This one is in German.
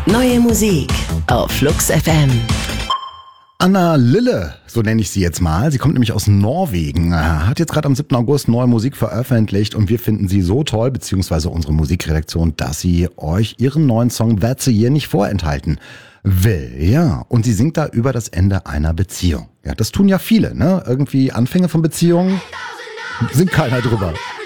Neue Musik auf Flux FM. Anna Lille, so nenne ich sie jetzt mal. Sie kommt nämlich aus Norwegen, hat jetzt gerade am 7. August neue Musik veröffentlicht und wir finden sie so toll, beziehungsweise unsere Musikredaktion, dass sie euch ihren neuen Song That's a Year nicht vorenthalten will. Ja, und sie singt da über das Ende einer Beziehung. Ja, das tun ja viele, ne? Irgendwie Anfänge von Beziehungen, singt keiner drüber.